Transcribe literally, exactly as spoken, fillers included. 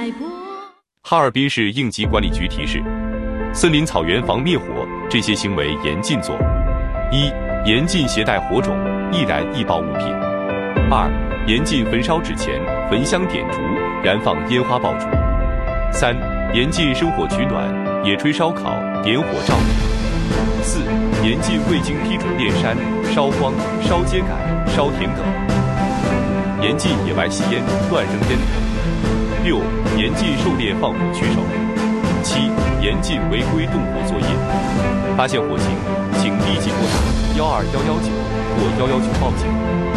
哈尔滨市应急管理局提示：森林草原防灭火这些行为严禁做。一、严禁携带火种、易燃易爆物品；二、严禁焚烧纸钱、焚香点烛、燃放烟花爆竹；三、严禁生火取暖、野炊烧烤、点火照明；四、严禁未经批准炼山、烧荒、烧秸秆、烧田埂；五、严禁野外吸烟、乱扔烟头；六、严禁狩猎放火驱手；七、严禁违规动火作业。发现火情，请立即拨打幺二幺幺九或幺幺九报警。